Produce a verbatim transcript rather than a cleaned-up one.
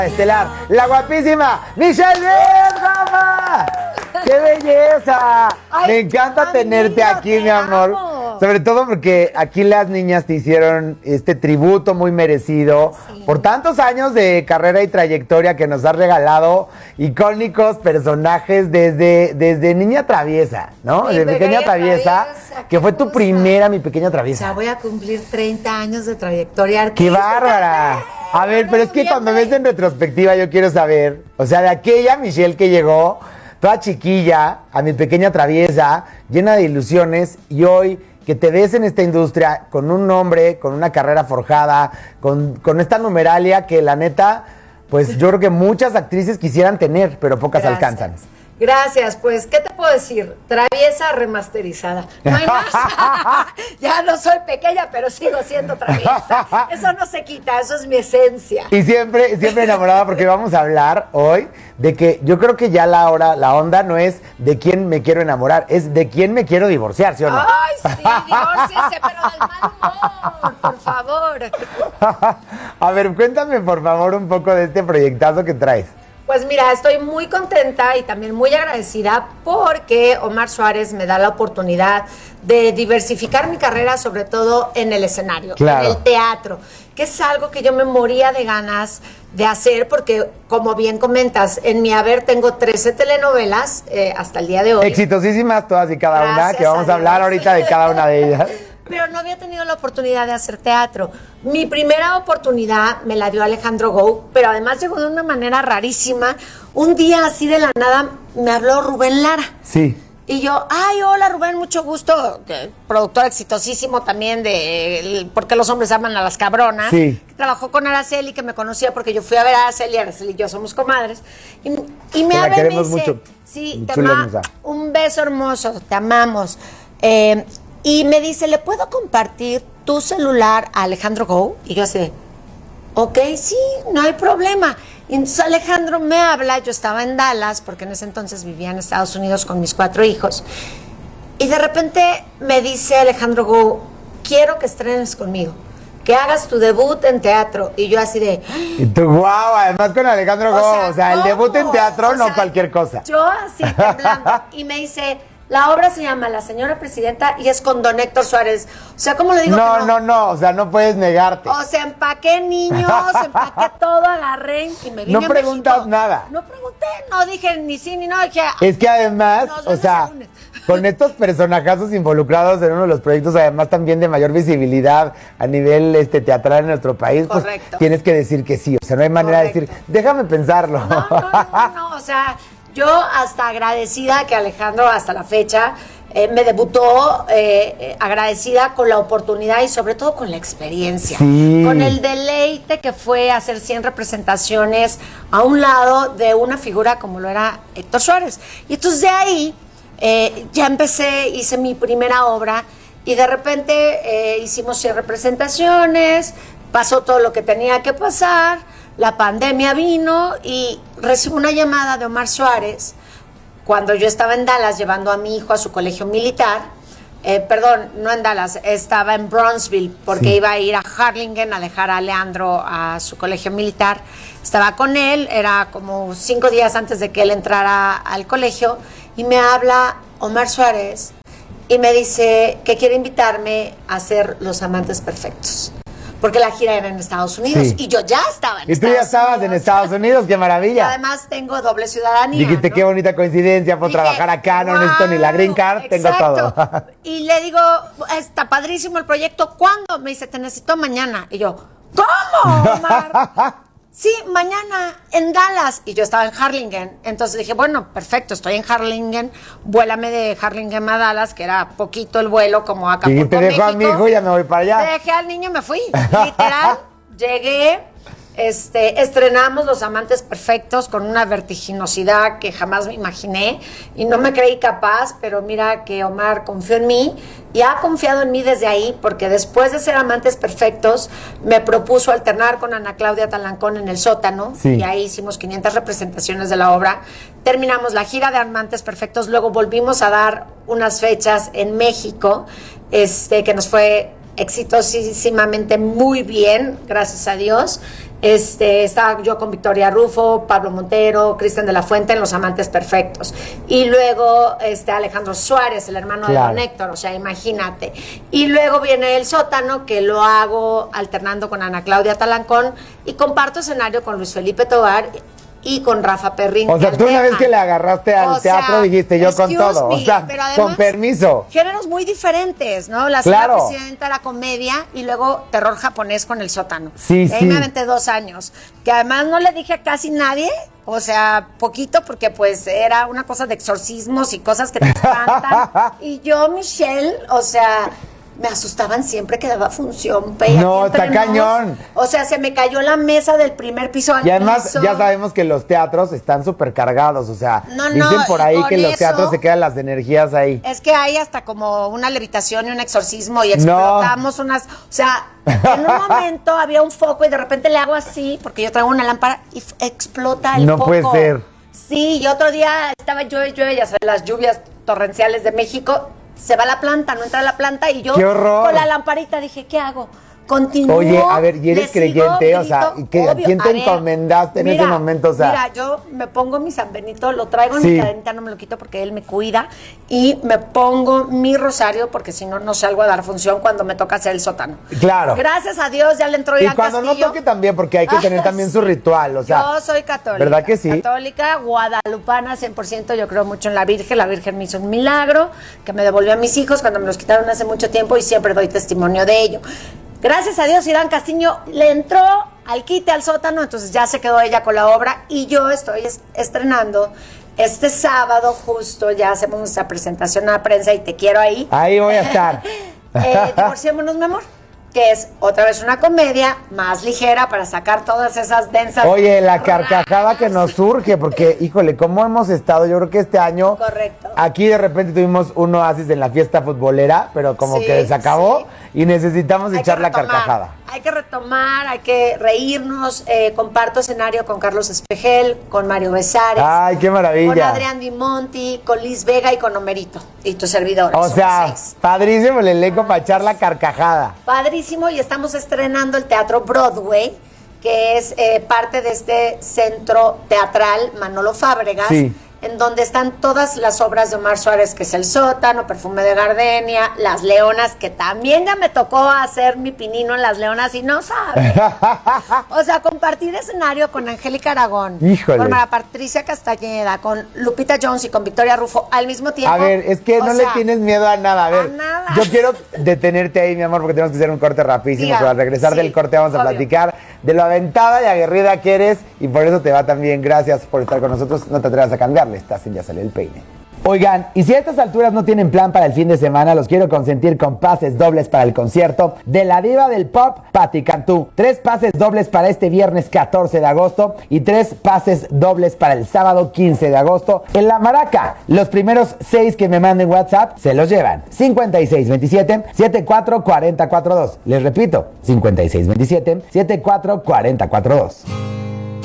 Estelar, la guapísima Michelle Bergama. ¡Qué belleza! Ay, me encanta tenerte aquí, mi amor. Amo. Sobre todo porque aquí las niñas te hicieron este tributo muy merecido sí. por tantos años de carrera y trayectoria que nos has regalado, icónicos personajes desde, desde Niña Traviesa, ¿no? Mi de Pequeña Traviesa, traviesa que fue tu cosa. primera Mi Pequeña Traviesa. O sea, voy a cumplir treinta años de trayectoria. ¡Qué bárbara! A ver, pero es que cuando ves en retrospectiva yo quiero saber, o sea, de aquella Michelle que llegó, toda chiquilla, a Mi Pequeña Traviesa, llena de ilusiones, y hoy que te ves en esta industria con un nombre, con una carrera forjada, con, con esta numeralia que la neta, pues yo creo que muchas actrices quisieran tener, pero pocas Gracias. alcanzan. Gracias, pues, ¿qué te puedo decir? Traviesa remasterizada. No hay más. Ya no soy pequeña, pero sigo siendo traviesa. Eso no se quita, eso es mi esencia. Y siempre, siempre enamorada, porque vamos a hablar hoy de que yo creo que ya la hora, la onda no es de quién me quiero enamorar, es de quién me quiero divorciar, ¿sí o no? Ay, sí, divórciese, pero del mal humor, por favor. A ver, cuéntame por favor un poco de este proyectazo que traes. Pues mira, estoy muy contenta y también muy agradecida porque Omar Suárez me da la oportunidad de diversificar mi carrera, sobre todo en el escenario, claro. en el teatro, que es algo que yo me moría de ganas de hacer porque, como bien comentas, en mi haber tengo trece telenovelas eh, hasta el día de hoy. Exitosísimas todas y cada Gracias una, que vamos a, a hablar ahorita de cada una de ellas. Pero no había tenido la oportunidad de hacer teatro. Mi primera oportunidad me la dio Alejandro Gou, pero además llegó de una manera rarísima. Un día así de la nada me habló Rubén Lara. Sí. Y yo, ay, hola Rubén, mucho gusto. Productor exitosísimo también de ¿Por qué los hombres aman a las cabronas? Sí. Que trabajó con Araceli, que me conocía porque yo fui a ver a Araceli, Araceli y yo somos comadres. Y, y me habla y me dice, mucho. sí, te ama, un beso hermoso, te amamos. Eh, Y me dice, ¿le puedo compartir tu celular a Alejandro Gou? Y yo así, ok, sí, no hay problema. Y entonces Alejandro me habla, yo estaba en Dallas, porque en ese entonces vivía en Estados Unidos con mis cuatro hijos. Y de repente me dice Alejandro Gou, quiero que estrenes conmigo, que hagas tu debut en teatro. Y yo así de... Y tú, wow, además con Alejandro Gou, o sea, o sea el debut en teatro o no sea, cualquier cosa. Yo así temblando. Y me dice... La obra se llama La Señora Presidenta y es con don Héctor Suárez. O sea, ¿cómo le digo no, que no? No, no, o sea, no puedes negarte. O sea, empaqué niños, empaqué todo, agarré y me vine No a preguntas México. nada. No pregunté, no dije ni sí ni no. Dije, es que además, o sea, con estos personajazos involucrados en uno de los proyectos, además también de mayor visibilidad a nivel este teatral en nuestro país, correcto. Pues tienes que decir que sí. O sea, no hay manera correcto. de decir, déjame pensarlo. No, no, no, no, no, o sea, yo hasta agradecida que Alejandro hasta la fecha eh, me debutó, eh, eh, agradecida con la oportunidad y sobre todo con la experiencia, sí. con el deleite que fue hacer cien representaciones a un lado de una figura como lo era Héctor Suárez. Y entonces de ahí eh, ya empecé, hice mi primera obra y de repente eh, hicimos cien representaciones, pasó todo lo que tenía que pasar. La pandemia vino y recibo una llamada de Omar Suárez cuando yo estaba en Dallas llevando a mi hijo a su colegio militar. Eh, perdón, no en Dallas, estaba en Bronzeville porque sí. iba a ir a Harlingen a dejar a Leandro a su colegio militar. Estaba con él, era como cinco días antes de que él entrara al colegio y me habla Omar Suárez y me dice que quiere invitarme a ser Los Amantes Perfectos. Porque la gira era en Estados Unidos sí. y yo ya estaba en y Estados Unidos. Y tú ya estabas Unidos. en Estados Unidos, qué maravilla. Y además tengo doble ciudadanía. Dijiste, ¿no? qué bonita coincidencia, por Dije, trabajar acá, no wow, necesito ni la green card, exacto. tengo todo. Y le digo, está padrísimo el proyecto, ¿cuándo? Me dice, te necesito mañana. Y yo, ¿cómo, Omar? Sí, mañana en Dallas. Y yo estaba en Harlingen. Entonces dije, bueno, perfecto, estoy en Harlingen. Vuélame de Harlingen a Dallas, que era poquito el vuelo, como a Acapulco, y te dejo México. a mi hijo y ya me voy para allá. Te dejé al niño y me fui. Literal, llegué, este, estrenamos Los Amantes Perfectos con una vertiginosidad que jamás me imaginé. Y no me creí capaz, pero mira que Omar confió en mí. Y ha confiado en mí desde ahí, porque después de ser Amantes Perfectos, me propuso alternar con Ana Claudia Talancón en el sótano, sí. y ahí hicimos quinientas representaciones de la obra. Terminamos la gira de Amantes Perfectos, luego volvimos a dar unas fechas en México, este, que nos fue exitosísimamente muy bien, gracias a Dios. Este, estaba yo con Victoria Rufo, Pablo Montero, Cristian de la Fuente en Los Amantes Perfectos. Y luego este, Alejandro Suárez, el hermano Claro. de Don Héctor, o sea, imagínate. Y luego viene El Sótano, que lo hago alternando con Ana Claudia Talancón y comparto escenario con Luis Felipe Tovar y con Rafa Perrín. O sea, tú una Caldeja. vez que le agarraste al O sea, teatro dijiste yo con excuse todo. me, O sea, pero además, con permiso. Géneros muy diferentes, ¿no? La Claro. Señora Presidenta era comedia y luego terror japonés con El Sótano. Sí, y ahí sí. me aventé dos años. Que además no le dije a casi nadie, o sea, poquito, porque pues era una cosa de exorcismos y cosas que te espantan. Y yo, Michelle, o sea, me asustaban siempre que daba función. Pe, No, aquí está entre nos. cañón. O sea, se me cayó la mesa del primer piso al Y además piso. ya sabemos que los teatros están súper cargados, o sea, No, no, dicen por y ahí con que los eso- teatros se quedan las energías ahí. Es que hay hasta como una levitación y un exorcismo y explotamos unas... O sea, en un momento había un foco y de repente le hago así, porque yo traigo una lámpara y f- explota el No foco. puede ser. Sí, y otro día estaba llueve, llueve, ya sabes, las lluvias torrenciales de México, se va la planta, no entra la planta y yo ¡Qué horror! con la lamparita dije, ¿qué hago? Continúo. Oye, a ver, ¿y eres le sigo, creyente? O sea, grito, ¿y qué- a obvio. quién te A ver, encomendaste en ese momento? O sea- mira, yo me pongo mi San Benito, lo traigo en Sí. mi cadenita, no me lo quito porque él me cuida, y me pongo mi rosario porque si no, no salgo a dar función cuando me toca hacer el sótano. Claro. Gracias a Dios ya le entró Y Irán cuando no Castillo. toque también, porque hay que tener Ah, también sí. su ritual, o sea. Yo soy católica. ¿Verdad que sí? Católica, guadalupana, cien por ciento. Yo creo mucho en la Virgen. La Virgen me hizo un milagro que me devolvió a mis hijos cuando me los quitaron hace mucho tiempo y siempre doy testimonio de ello. Gracias a Dios, Irán Castillo le entró al quite al sótano, entonces ya se quedó ella con la obra y yo estoy es- estrenando este sábado justo, ya hacemos nuestra presentación a la prensa y te quiero ahí. Ahí voy a estar. eh, Divorciémonos, mi amor, que es otra vez una comedia más ligera para sacar todas esas densas. Oye, la carcajada que nos surge, porque, híjole, ¿cómo hemos estado? Yo creo que este año. Correcto. Aquí de repente tuvimos un oasis en la fiesta futbolera, pero como Sí, que se acabó sí. y necesitamos Hay echar que la retomar, carcajada. Hay que retomar, hay que reírnos. Eh, comparto escenario con Carlos Espejel, con Mario Besares. Ay, qué maravilla. Con Adrián Di Monti, con Liz Vega y con Homerito. Y tu servidor. O somos sea, seis. padrísimo el elenco para echar la carcajada. Padrísimo, y estamos estrenando el Teatro Broadway, que es eh, parte de este centro teatral Manolo Fábregas, Sí. en donde están todas las obras de Omar Suárez, que es El Sótano, Perfume de Gardenia, Las Leonas, que también ya me tocó hacer mi pinino en Las Leonas y no sabes. O sea, compartir escenario con Angélica Aragón, Híjole. con María Patricia Castañeda, con Lupita Jones y con Victoria Rufo al mismo tiempo. A ver, es que O no sea, le tienes miedo a nada. A ver, a nada. yo quiero detenerte ahí, mi amor, porque tenemos que hacer un corte rapidísimo. Diga, Pero al regresar sí, del corte vamos a obvio. platicar de lo aventada y aguerrida que eres. Y por eso te va también. Gracias por estar con nosotros. No te atrevas a cambiarle. Estás en Ya Salió el Peine. Oigan, y si a estas alturas no tienen plan para el fin de semana, los quiero consentir con pases dobles para el concierto de la diva del pop, Patti Cantú. Tres pases dobles para este viernes catorce de agosto y tres pases dobles para el sábado quince de agosto en La Maraca. Los primeros seis que me manden WhatsApp se los llevan. cincuenta y seis veintisiete, setenta y cuatro cuarenta cuarenta y dos. Les repito, cincuenta y seis veintisiete, setenta y cuatro cuarenta cuarenta y dos.